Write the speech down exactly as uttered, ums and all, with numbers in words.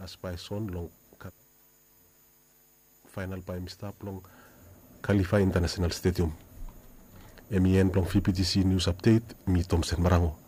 aspai son long final time stop long Khalifa International Stadium. M E N plong V P T C News Update, mi Thompson Marango.